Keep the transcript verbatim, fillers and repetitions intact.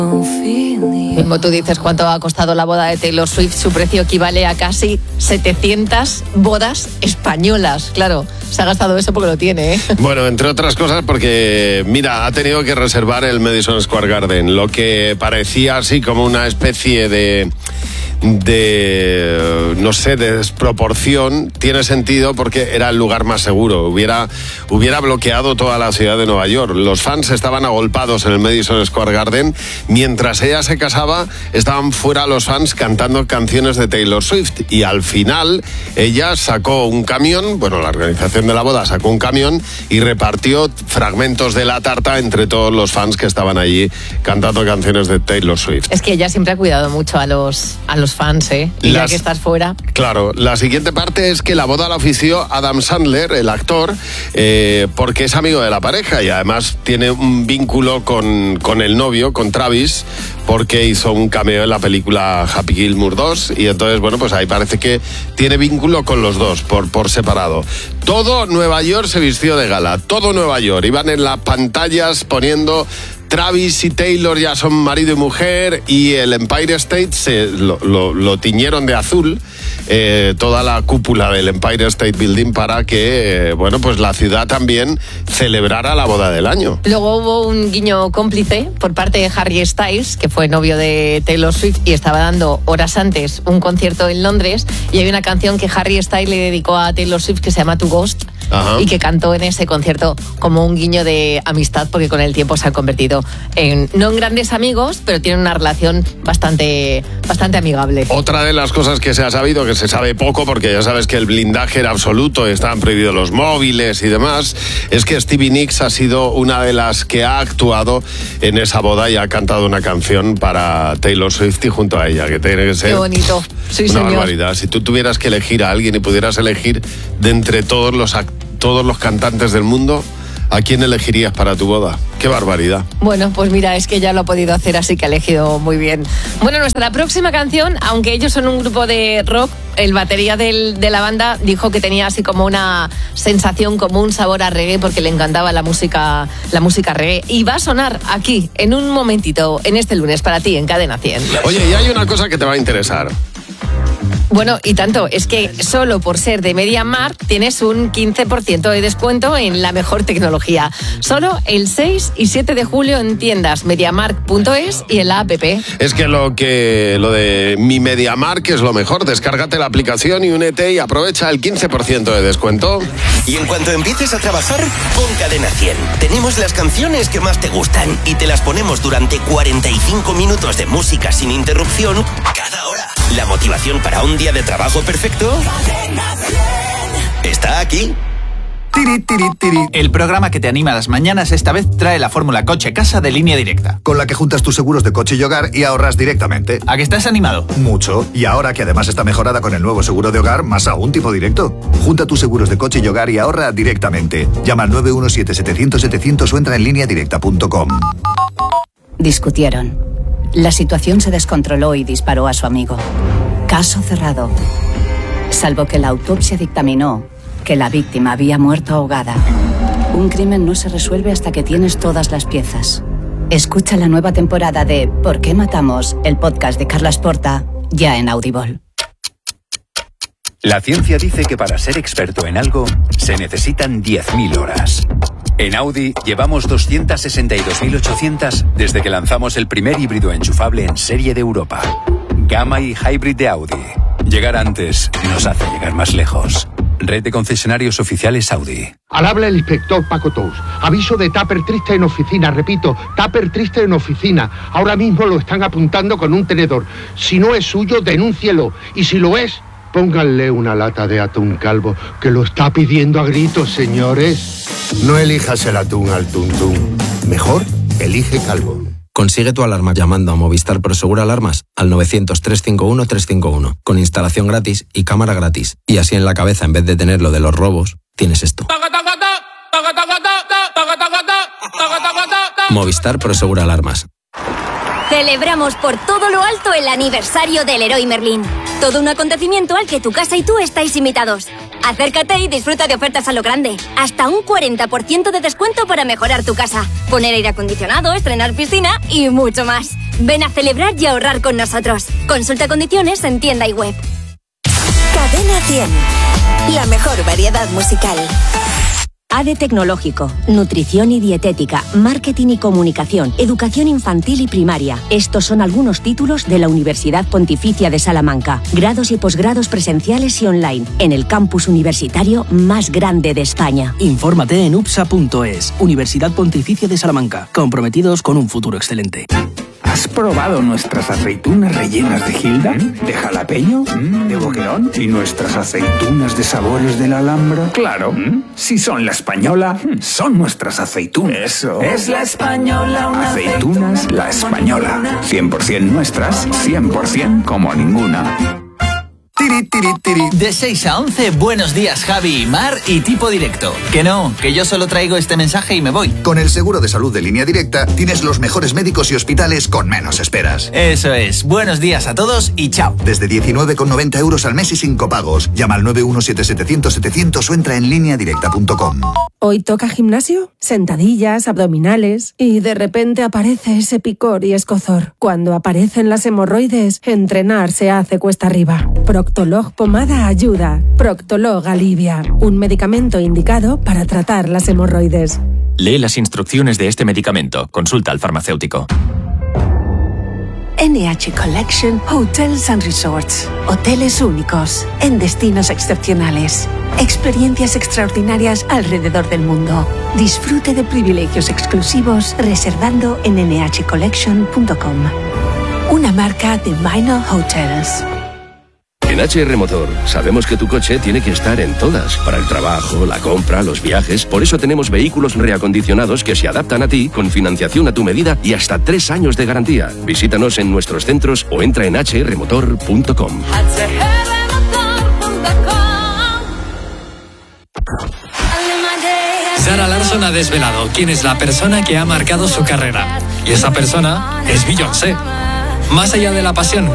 Como tú dices, ¿cuánto ha costado la boda de Taylor Swift? Su precio equivale a casi setecientas bodas españolas. Claro, se ha gastado eso porque lo tiene, ¿eh? Bueno, entre otras cosas porque, mira, ha tenido que reservar el Madison Square Garden, lo que parecía así como una especie de... de, no sé, de desproporción, tiene sentido porque era el lugar más seguro. Hubiera, hubiera bloqueado toda la ciudad de Nueva York. Los fans estaban agolpados en el Madison Square Garden. Mientras ella se casaba, estaban fuera los fans cantando canciones de Taylor Swift. Y al final, ella sacó un camión, bueno, la organización de la boda sacó un camión y repartió fragmentos de la tarta entre todos los fans que estaban allí cantando canciones de Taylor Swift. Es que ella siempre ha cuidado mucho a los, a los fans, ¿eh? Y Las, ya que estás fuera. Claro, la siguiente parte es que la boda la ofició Adam Sandler, el actor, eh, porque es amigo de la pareja y además tiene un vínculo con, con el novio, con Travis, porque hizo un cameo en la película Happy Gilmore dos y entonces, bueno, pues ahí parece que tiene vínculo con los dos, por, por separado. Todo Nueva York se vistió de gala, todo Nueva York. Iban en las pantallas poniendo... Travis y Taylor ya son marido y mujer y el Empire State se lo, lo, lo tiñeron de azul, eh, toda la cúpula del Empire State Building para que, eh, bueno, pues la ciudad también celebrara la boda del año. Luego hubo un guiño cómplice por parte de Harry Styles, que fue novio de Taylor Swift y estaba dando horas antes un concierto en Londres y hay una canción que Harry Styles le dedicó a Taylor Swift que se llama To Ghost. Ajá. Y que cantó en ese concierto como un guiño de amistad porque con el tiempo se han convertido en, no en grandes amigos, pero tienen una relación bastante, bastante amigable. Otra de las cosas que se ha sabido, que se sabe poco porque ya sabes que el blindaje era absoluto, estaban prohibidos los móviles y demás, es que Stevie Nicks ha sido una de las que ha actuado en esa boda y ha cantado una canción para Taylor Swift y junto a ella, que tiene que ser... Qué bonito. Sí, una señor. barbaridad. Si tú tuvieras que elegir a alguien y pudieras elegir de entre todos los actores, todos los cantantes del mundo, ¿a quién elegirías para tu boda? ¡Qué barbaridad! Bueno, pues mira, es que ya lo ha podido hacer, así que ha elegido muy bien. Bueno, nuestra próxima canción, aunque ellos son un grupo de rock, el batería del, de la banda dijo que tenía así como una sensación, como un sabor a reggae, porque le encantaba la música, la música reggae. Y va a sonar aquí, en un momentito, en este lunes, para ti, en Cadena cien. Oye, y hay una cosa que te va a interesar. Bueno, y tanto, es que solo por ser de MediaMarkt tienes un quince por ciento de descuento en la mejor tecnología. Solo el seis y siete de julio en tiendas MediaMarkt punto es y en la app. Es que lo que lo de mi MediaMarkt es lo mejor. Descárgate la aplicación y únete y aprovecha el quince por ciento de descuento. Y en cuanto empieces a trabajar, pon Cadena cien. Tenemos las canciones que más te gustan y te las ponemos durante cuarenta y cinco minutos de música sin interrupción cada hora. La motivación para un día de trabajo perfecto está aquí. Tiri, tiri, tiri. El programa que te anima a las mañanas esta vez trae la fórmula coche-casa de Línea Directa, con la que juntas tus seguros de coche y hogar y ahorras directamente. ¿A que estás animado? Mucho. Y ahora que además está mejorada con el nuevo seguro de hogar, más aún tipo directo. Junta tus seguros de coche y hogar y ahorra directamente. Llama al nueve uno siete, setecientos, setecientos o entra en línea directa punto com. Discutieron. La situación se descontroló y disparó a su amigo. Caso cerrado. Salvo que la autopsia dictaminó que la víctima había muerto ahogada. Un crimen no se resuelve hasta que tienes todas las piezas. Escucha la nueva temporada de ¿Por qué matamos?, el podcast de Carlas Porta, ya en Audible. La ciencia dice que para ser experto en algo se necesitan diez mil horas. En Audi llevamos doscientas sesenta y dos mil ochocientas desde que lanzamos el primer híbrido enchufable en serie de Europa. Gamma y Hybrid de Audi. Llegar antes nos hace llegar más lejos. Red de concesionarios oficiales Audi. Al habla el inspector Paco Tous. Aviso de Tupper triste en oficina. Repito, Tupper triste en oficina. Ahora mismo lo están apuntando con un tenedor. Si no es suyo, denúncielo. Y si lo es, pónganle una lata de atún calvo, que lo está pidiendo a gritos, señores. No elijas el atún al tuntún. Mejor, elige calvo. Consigue tu alarma llamando a Movistar Prosegur Alarmas al novecientos, trescientos cincuenta y uno, trescientos cincuenta y uno, con instalación gratis y cámara gratis. Y así en la cabeza, en vez de tener lo de los robos, tienes esto. Movistar Prosegur Alarmas. Celebramos por todo lo alto el aniversario del Leroy Merlin. Todo un acontecimiento al que tu casa y tú estáis invitados. Acércate y disfruta de ofertas a lo grande. Hasta un cuarenta por ciento de descuento para mejorar tu casa. Poner aire acondicionado, estrenar piscina y mucho más. Ven a celebrar y ahorrar con nosotros. Consulta condiciones en tienda y web. Cadena cien. La mejor variedad musical. A D E Tecnológico, Nutrición y Dietética, Marketing y Comunicación, Educación Infantil y Primaria. Estos son algunos títulos de la Universidad Pontificia de Salamanca. Grados y posgrados presenciales y online, en el campus universitario más grande de España. Infórmate en upsa punto es. Universidad Pontificia de Salamanca, comprometidos con un futuro excelente. ¿Has probado nuestras aceitunas rellenas de Gilda? ¿Mm? ¿De jalapeño? ¿Mm? ¿De boquerón? ¿Y nuestras aceitunas de sabores de la Alhambra? Claro, ¿Mm? Si son la española, son nuestras aceitunas. Eso. Es la española, una aceitunas, aceituna, la española. cien por ciento nuestras, cien por ciento como ninguna. Tiri, tiri, tiri. De seis a once, buenos días Javi, Mar y Tipo Directo. Que no, que yo solo traigo este mensaje y me voy. Con el seguro de salud de Línea Directa tienes los mejores médicos y hospitales con menos esperas. Eso es, buenos días a todos y chao. Desde diecinueve con noventa euros al mes y sin copagos. Llama al nueve uno siete siete cero cero setecientos o entra en línea directa punto com. Hoy toca gimnasio, sentadillas, abdominales y de repente aparece ese picor y escozor. Cuando aparecen las hemorroides, entrenar se hace cuesta arriba. Proctolog Pomada ayuda. Proctolog alivia. Un medicamento indicado para tratar las hemorroides. Lee las instrucciones de este medicamento. Consulta al farmacéutico. N H Collection Hotels and Resorts. Hoteles únicos, en destinos excepcionales. Experiencias extraordinarias alrededor del mundo. Disfrute de privilegios exclusivos reservando en ene hache collection punto com. Una marca de Minor Hotels. En H R Motor sabemos que tu coche tiene que estar en todas, para el trabajo, la compra, los viajes. Por eso tenemos vehículos reacondicionados que se adaptan a ti, con financiación a tu medida y hasta tres años de garantía. Visítanos en nuestros centros o entra en hache erre motor punto com. Zara Larsson ha desvelado quién es la persona que ha marcado su carrera. Y esa persona es Beyoncé. Más allá de la pasión